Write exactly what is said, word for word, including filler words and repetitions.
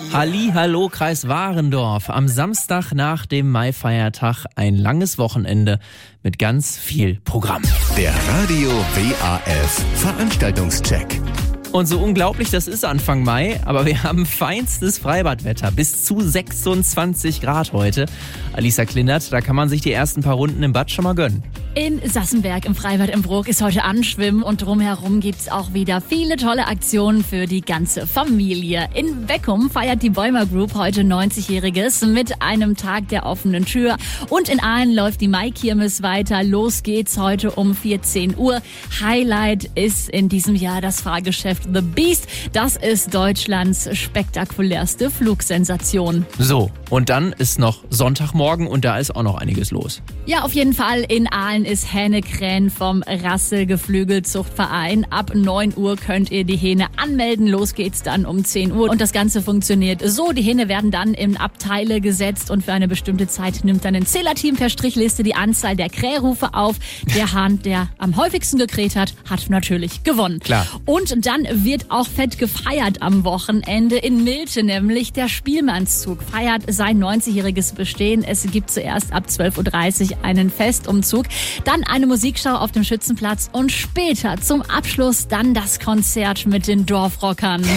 Halli, hallo, Kreis Warendorf. Am Samstag nach dem Maifeiertag ein langes Wochenende mit ganz viel Programm. Der Radio W A F Veranstaltungscheck. Und so unglaublich das ist Anfang Mai, aber wir haben feinstes Freibadwetter. Bis zu sechsundzwanzig Grad heute. Alisa Klindert, da kann man sich die ersten paar Runden im Bad schon mal gönnen. In Sassenberg im Freibad im Bruck ist heute Anschwimmen und drumherum gibt's auch wieder viele tolle Aktionen für die ganze Familie. In Beckum feiert die Bäumer Group heute neunzigjähriges mit einem Tag der offenen Tür. Und in Aalen läuft die Maikirmes weiter. Los geht's heute um vierzehn Uhr. Highlight ist in diesem Jahr das Fahrgeschäft The Beast. Das ist Deutschlands spektakulärste Flugsensation. So, und dann ist noch Sonntagmorgen und da ist auch noch einiges los. Ja, auf jeden Fall. In Aalen ist Hähne Krähen vom Rassel-Geflügelzuchtverein. Ab neun Uhr könnt ihr die Hähne anmelden. Los geht's dann um zehn Uhr. Und das Ganze funktioniert so. Die Hähne werden dann in Abteile gesetzt und für eine bestimmte Zeit nimmt dann ein Zählerteam per Strichliste die Anzahl der Krährufe auf. Der Hahn, der am häufigsten gekräht hat, hat natürlich gewonnen. Klar. Und dann wird auch fett gefeiert am Wochenende. In Milten nämlich der Spielmannszug feiert sein neunzigjähriges Bestehen. Es gibt zuerst ab zwölf Uhr dreißig einen Festumzug, dann eine Musikschau auf dem Schützenplatz und später zum Abschluss dann das Konzert mit den Dorfrockern.